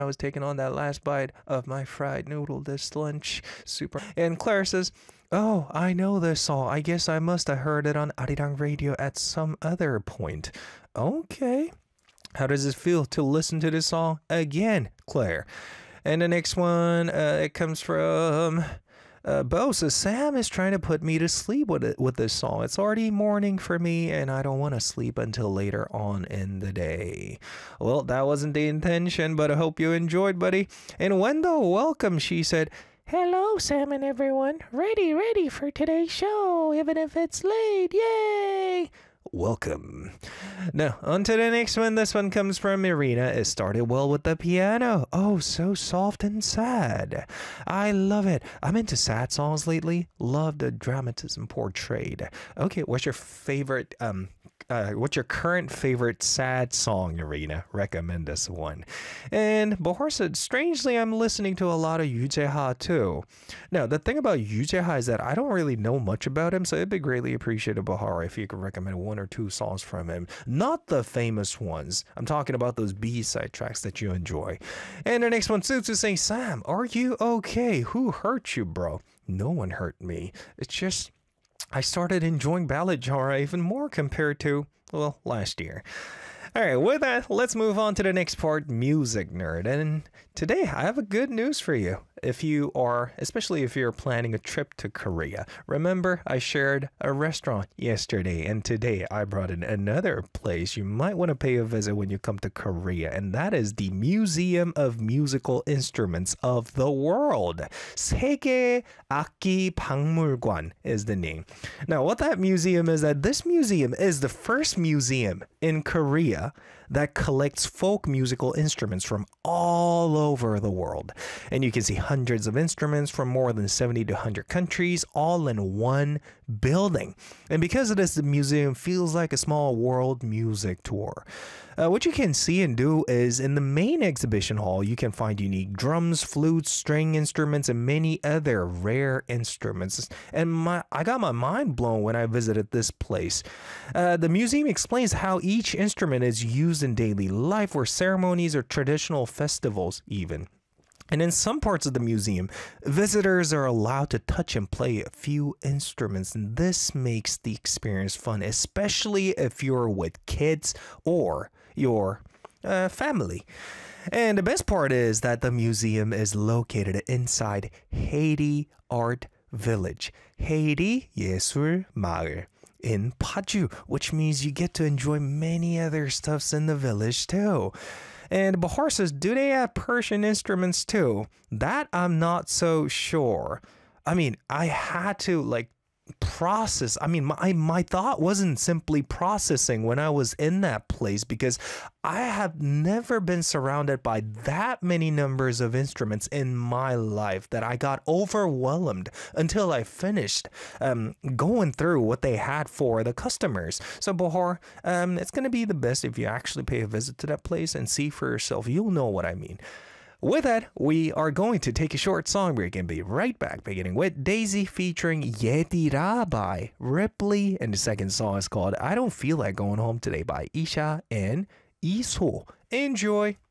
I was taking on that last bite of my fried noodle this lunch. Super. And Claire says, "Oh, I know this song. I guess I must have heard it on Arirang Radio at some other point." Okay. How does it feel to listen to this song again, Claire? And the next one, it comes from Bo says, "Sam is trying to put me to sleep with this song. It's already morning for me, and I don't want to sleep until later on in the day." Well, that wasn't the intention, but I hope you enjoyed, buddy. And Wendell, welcome. She said, "Hello, Sam and everyone. Ready for today's show, even if it's late. Yay!" Welcome. Now, on to the next one. This one comes from Irina. It started well with the piano. Oh, so soft and sad. I love it. I'm into sad songs lately. Love the dramatism portrayed. Okay, what's your favorite what's your current favorite sad song, Irina? Recommend us one. And Bahar said, "Strangely, I'm listening to a lot of Yu Jae-ha too." Now, the thing about Yu Jae-ha is that I don't really know much about him, so it'd be greatly appreciated, Bahar, if you could recommend one or two songs from him. Not the famous ones. I'm talking about those B-side tracks that you enjoy. And the next one, Suzu saying, "Sam, are you okay? Who hurt you, bro?" No one hurt me. It's just I started enjoying ballad genre even more compared to, well, last year. All right, with that, let's move on to the next part, Music Nerd. And today, I have a good news for you. Especially if you're planning a trip to Korea. Remember, I shared a restaurant yesterday, and today I brought in another place you might want to pay a visit when you come to Korea, and that is the Museum of Musical Instruments of the World. 세계 악기 박물관 is the name. Now, what that museum is, that this museum is the first museum in Korea that collects folk musical instruments from all over the world. And you can see hundreds of instruments from more than 70 to 100 countries, all in one building. And because of this, the museum feels like a small world music tour. What you can see and do is in the main exhibition hall, you can find unique drums, flutes, string instruments, and many other rare instruments. And I got my mind blown when I visited this place. The museum explains how each instrument is used in daily life, or ceremonies or traditional festivals even. And in some parts of the museum, visitors are allowed to touch and play a few instruments, and this makes the experience fun, especially if you're with kids or your family. And the best part is that the museum is located inside Haiti Art Village, Haiti 예술 마을, in Paju, which means you get to enjoy many other stuffs in the village too. And Bahar says, "Do they have Persian instruments too?" That I'm not so sure. I mean, I had to process. I mean, my thought wasn't simply processing when I was in that place, because I have never been surrounded by that many numbers of instruments in my life that I got overwhelmed until I finished going through what they had for the customers. So Bahar, it's going to be the best if you actually pay a visit to that place and see for yourself. You'll know what I mean. With that, we are going to take a short song break and be right back, beginning with Daisy featuring Yedira by Ripley. And the second song is called I Don't Feel Like Going Home Today by Isha and Iso. Enjoy!